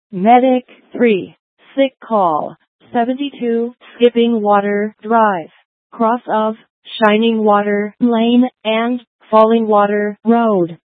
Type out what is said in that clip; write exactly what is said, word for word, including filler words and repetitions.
Medic three. Sick call. seventy-two. Skipping Water Drive. Cross of Shining Water Lane and Falling Water Road.